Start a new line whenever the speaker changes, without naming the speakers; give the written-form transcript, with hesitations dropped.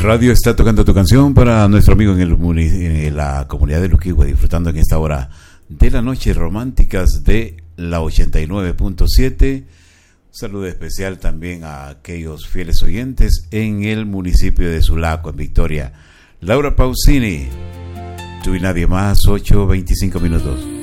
Radio está tocando tu canción para nuestro amigo en la comunidad de Luquihue, disfrutando en esta hora de la noche románticas de la 89.7. Un saludo especial también a aquellos fieles oyentes en el municipio de Sulaco, en Victoria. Laura Pausini, tú y nadie más, 8:25 minutos.